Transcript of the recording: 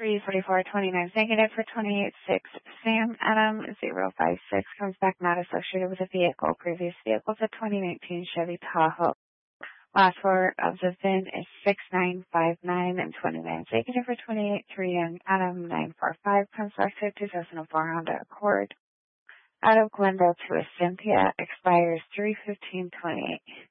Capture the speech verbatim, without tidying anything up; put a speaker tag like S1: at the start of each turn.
S1: three forty-four twenty-nine negative for twenty-eight six. Sam Adam zero five six comes back not associated with a vehicle. Previous vehicles a twenty nineteen Chevy Tahoe. Last four of the V I N is six nine five nine and twenty-nine negative for twenty-eight three and Adam nine four five comes back to two thousand four Honda Accord. Out of Glendale to a Cynthia expires three fifteen twenty-eight.